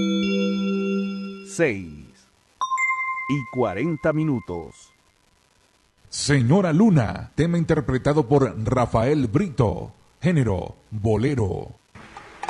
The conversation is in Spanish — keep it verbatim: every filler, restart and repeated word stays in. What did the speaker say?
seis y cuarenta minutos. Señora Luna, tema interpretado por Rafael Brito, género bolero.